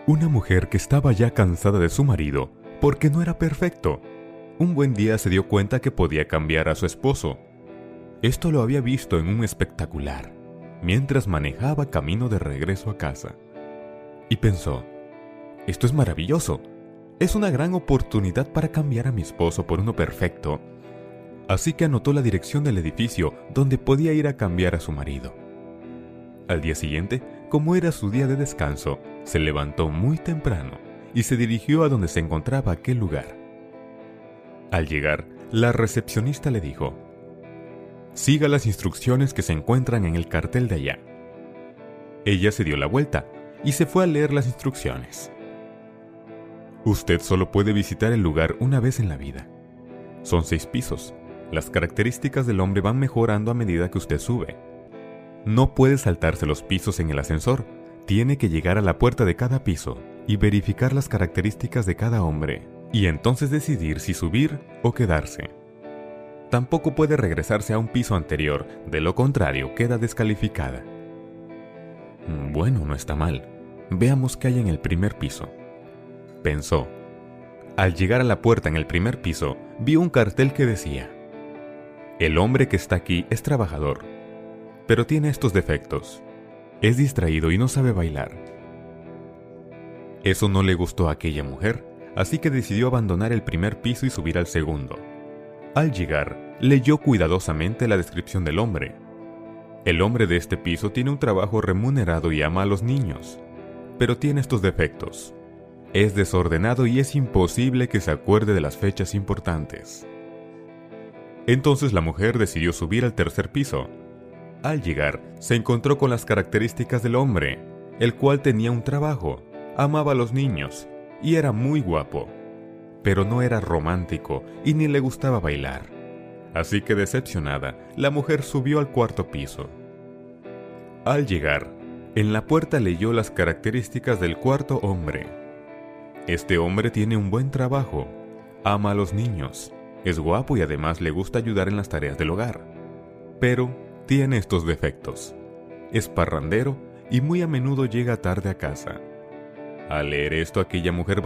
Una mujer que estaba ya cansada de su marido porque no era perfecto. Un buen día se dio cuenta que podía cambiar a su esposo. Esto lo había visto en un espectacular, mientras manejaba camino de regreso a casa. Y pensó, esto es maravilloso. Es una gran oportunidad para cambiar a mi esposo por uno perfecto. Así que anotó la dirección del edificio donde podía ir a cambiar a su marido. Al día siguiente, como era su día de descanso, se levantó muy temprano y se dirigió a donde se encontraba aquel lugar. Al llegar, la recepcionista le dijo: «Siga las instrucciones que se encuentran en el cartel de allá». Ella se dio la vuelta y se fue a leer las instrucciones. Usted solo puede visitar el lugar una vez en la vida. Son 6 pisos. Las características del hombre van mejorando a medida que usted sube. No puede saltarse los pisos en el ascensor. Tiene que llegar a la puerta de cada piso y verificar las características de cada hombre, y entonces decidir si subir o quedarse. Tampoco puede regresarse a un piso anterior, de lo contrario queda descalificada. Bueno, no está mal. Veamos qué hay en el primer piso, pensó. Al llegar a la puerta en el primer piso, vio un cartel que decía: «El hombre que está aquí es trabajador, pero tiene estos defectos. Es distraído y no sabe bailar». Eso no le gustó a aquella mujer, así que decidió abandonar el primer piso y subir al segundo. Al llegar, leyó cuidadosamente la descripción del hombre. El hombre de este piso tiene un trabajo remunerado y ama a los niños, pero tiene estos defectos. Es desordenado y es imposible que se acuerde de las fechas importantes. Entonces la mujer decidió subir al tercer piso. Al llegar, se encontró con las características del hombre, el cual tenía un trabajo, amaba a los niños y era muy guapo, pero no era romántico y ni le gustaba bailar. Así que decepcionada, la mujer subió al cuarto piso. Al llegar, en la puerta leyó las características del cuarto hombre. Este hombre tiene un buen trabajo, ama a los niños, es guapo y además le gusta ayudar en las tareas del hogar, pero tiene estos defectos. Es parrandero y muy a menudo llega tarde a casa. Al leer esto, aquella mujer